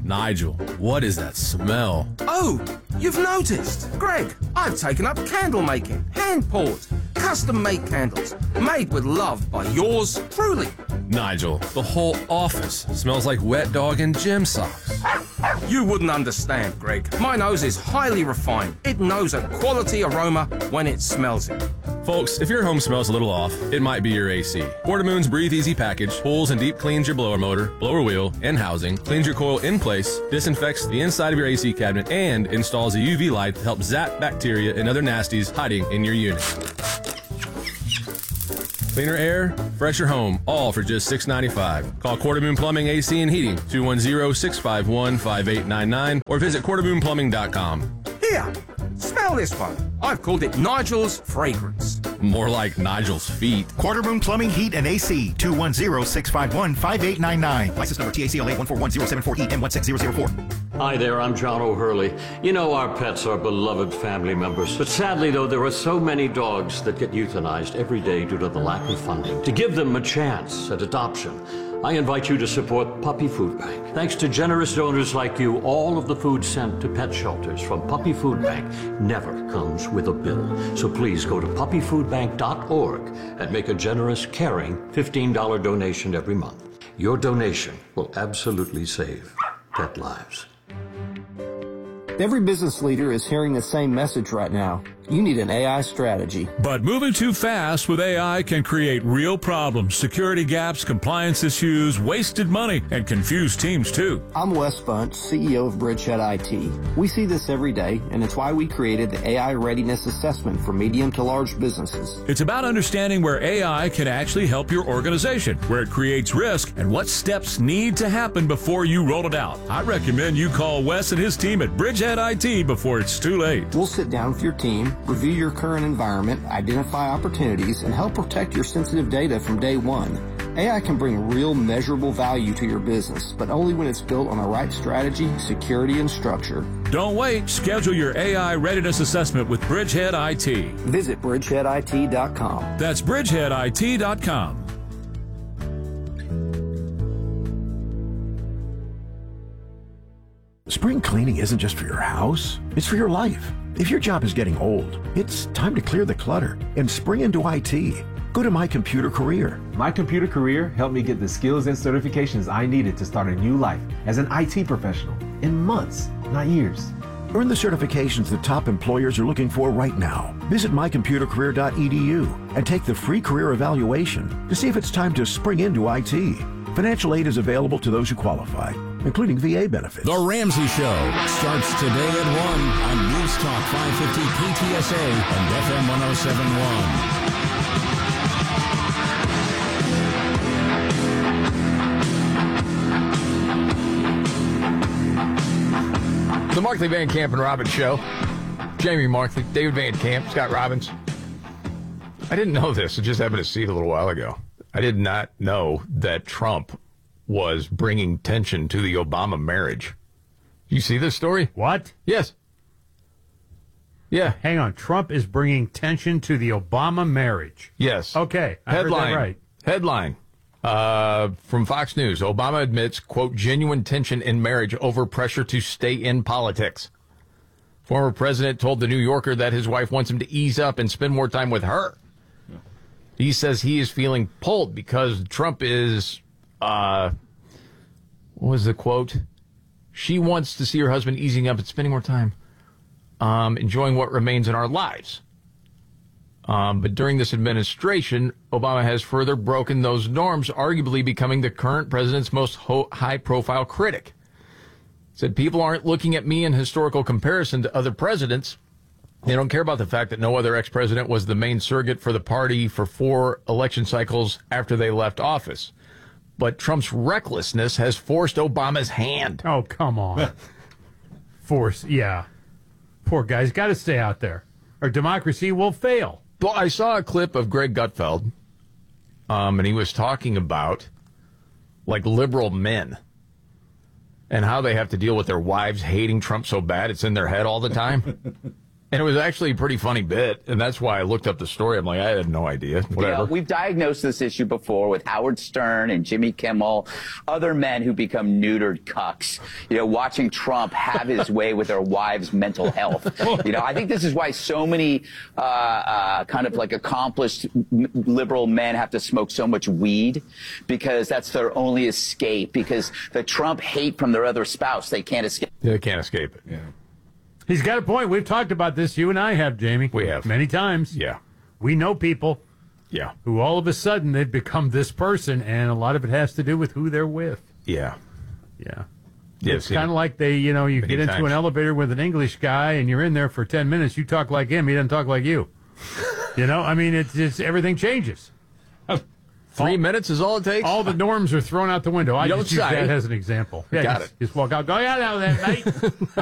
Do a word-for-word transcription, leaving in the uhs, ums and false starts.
Nigel, what is that smell? Oh, you've noticed. Greg, I've taken up candle making. Hand-poured, custom-made candles. Made with love by yours truly. Nigel, the whole office smells like wet dog and gym socks. You wouldn't understand, Greg. My nose is highly refined. It knows a quality aroma when it smells it. Folks, if your home smells a little off, it might be your A C. Quartermoon's Breathe Easy package pulls and deep cleans your blower motor, blower wheel, and housing, cleans your coil in place, disinfects the inside of your A C cabinet, and installs a U V light to help zap bacteria and other nasties hiding in your unit. Cleaner air, fresher home, all for just six dollars and ninety-five cents. Call Quartermoon Plumbing, A C and Heating, two one zero, six five one, five eight nine nine, or visit quartermoon plumbing dot com. Here, smell this one. I've called it Nigel's Fragrance. More like Nigel's feet. Quartermoon Plumbing, Heat, and A C, two one zero, six five one, five eight nine nine. License number T A C L A one four one zero seven four E M one six zero zero four. Hi there, I'm John O'Hurley. You know, our pets are beloved family members. But sadly, though, there are so many dogs that get euthanized every day due to the lack of funding. To give them a chance at adoption, I invite you to support Puppy Food Bank. Thanks to generous donors like you, all of the food sent to pet shelters from Puppy Food Bank never comes with a bill. So please go to puppy food bank dot org and make a generous, caring fifteen dollars donation every month. Your donation will absolutely save pet lives. Every business leader is hearing the same message right now. You need an A I strategy. But moving too fast with A I can create real problems, security gaps, compliance issues, wasted money, and confused teams too. I'm Wes Bunch, C E O of Bridgehead I T. We see this every day, and it's why we created the A I Readiness Assessment for medium to large businesses. It's about understanding where A I can actually help your organization, where it creates risk, and what steps need to happen before you roll it out. I recommend you call Wes and his team at Bridgehead I T before it's too late. We'll sit down with your team, review your current environment, identify opportunities, and help protect your sensitive data from day one. A I can bring real measurable value to your business, but only when it's built on the right strategy, security, and structure. Don't wait. Schedule your A I readiness assessment with Bridgehead I T. Visit bridgehead I T dot com. That's bridgehead I T dot com. Spring cleaning isn't just for your house, it's for your life. If your job is getting old, it's time to clear the clutter and spring into I T. Go to My Computer Career. My Computer Career helped me get the skills and certifications I needed to start a new life as an I T professional in months, not years. Earn the certifications that top employers are looking for right now. Visit my computer career dot e d u and take the free career evaluation to see if it's time to spring into I T. Financial aid is available to those who qualify, including V A benefits. The Ramsey Show starts today at one on News Talk five fifty K T S A and F M one oh seven point one. The Markley Van Camp and Robbins Show. Jamie Markley, David Van Camp, Scott Robbins. I didn't know this. I just happened to see it a little while ago. I did not know that Trump was bringing tension to the Obama marriage. You see this story? What? Yes. Yeah. Hang on. Trump is bringing tension to the Obama marriage. Yes. Okay. I Headline. heard that right. Headline uh, from Fox News. Obama admits, quote, genuine tension in marriage over pressure to stay in politics. Former president told the New Yorker that his wife wants him to ease up and spend more time with her. He says he is feeling pulled because Trump is, uh, what was the quote? She wants to see her husband easing up and spending more time, um, enjoying what remains in our lives. Um, but during this administration, Obama has further broken those norms, arguably becoming the current president's most ho- high-profile critic. Said people aren't looking at me in historical comparison to other presidents. They don't care about the fact that no other ex-president was the main surrogate for the party for four election cycles after they left office. But Trump's recklessness has forced Obama's hand. Oh, come on. Force, yeah. Poor guy's got to stay out there, or democracy will fail. Well, I saw a clip of Greg Gutfeld, um, and he was talking about, like, liberal men and how they have to deal with their wives hating Trump so bad it's in their head all the time. And it was actually a pretty funny bit, and that's why I looked up the story. I'm like, I had no idea. Whatever. You know, we've diagnosed this issue before with Howard Stern and Jimmy Kimmel, other men who become neutered cucks, you know, watching Trump have his way with their wives' mental health. You know, I think this is why so many uh, uh, kind of like accomplished liberal men have to smoke so much weed, because that's their only escape, because the Trump hate from their other spouse, they can't escape. Yeah, they can't escape it. Yeah. He's got a point. We've talked about this. You and I have, Jamie. We have. Many times. Yeah. We know people. Yeah. Who all of a sudden they've become this person, and a lot of it has to do with who they're with. Yeah. Yeah. Yeah, it's kind of like they, you know, you Many get into times. an elevator with an English guy, and you're in there for ten minutes. You talk like him. He doesn't talk like you. You know, I mean, it's, it's everything changes. Three all, minutes is all it takes? All the norms are thrown out the window. I You just don't use say. that as an example. Yeah, Got just, it. just walk out. Go, yeah, no, that, mate.